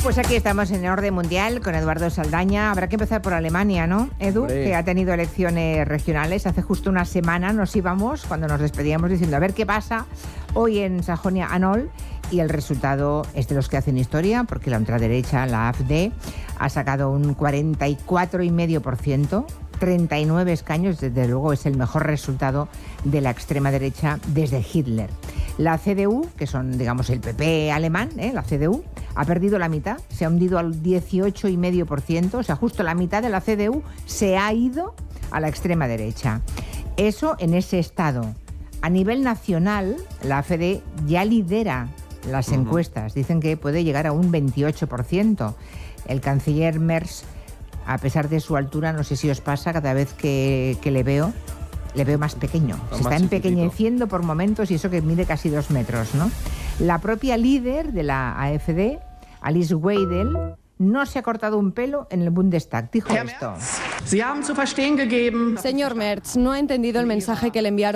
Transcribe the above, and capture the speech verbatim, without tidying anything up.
Pues aquí estamos en el orden mundial con Eduardo Saldaña. Habrá que empezar por Alemania, ¿no, Edu? Hombre. Que ha tenido elecciones regionales. Hace justo una semana nos íbamos, cuando nos despedíamos, diciendo a ver qué pasa hoy en Sajonia-Anhalt. Y el resultado es de los que hacen historia, porque la ultraderecha, la A F D, ha sacado un cuarenta y cuatro coma cinco por ciento, treinta y nueve escaños. Desde luego es el mejor resultado de la extrema derecha desde Hitler. La C D U, que son, digamos, el P P alemán, ¿eh? la C D U, ha perdido la mitad, se ha hundido al dieciocho coma cinco por ciento, o sea, justo la mitad de la C D U se ha ido a la extrema derecha. Eso en ese estado. A nivel nacional, la A F D ya lidera las uh-huh. encuestas. Dicen que puede llegar a un veintiocho por ciento. El canciller Merz, a pesar de su altura, no sé si os pasa, cada vez que, que le veo, le veo más pequeño. Se está empequeñeciendo por momentos y eso que mide casi dos metros, ¿no? La propia líder de la A F D, Alice Weidel, no se ha cortado un pelo en el Bundestag. Dijo esto. Señor Merz, no ha entendido el mensaje que le enviaron